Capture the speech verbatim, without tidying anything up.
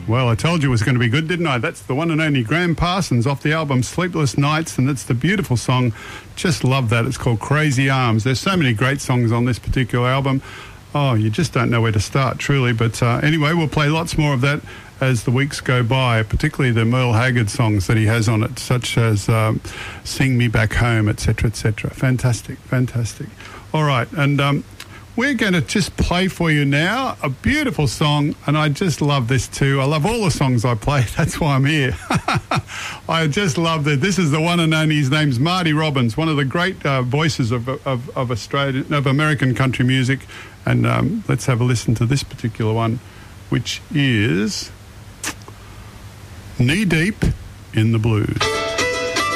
Well, I told you it was going to be good, didn't I? That's the one and only Graham Parsons off the album Sleepless Nights, and it's the beautiful song. Just love that. It's called Crazy Arms. There's so many great songs on this particular album. Oh, you just don't know where to start, truly. But uh, anyway, we'll play lots more of that as the weeks go by, particularly the Merle Haggard songs that he has on it, such as um, Sing Me Back Home, et cetera, et cetera. Fantastic, fantastic. All right, and um, we're going to just play for you now a beautiful song, and I just love this too. I love all the songs I play. That's why I'm here. I just love that. This is the one and only. His name's Marty Robbins, one of the great uh, voices of, of, of Australian, of American country music. And um, let's have a listen to this particular one, which is Knee Deep in the Blues.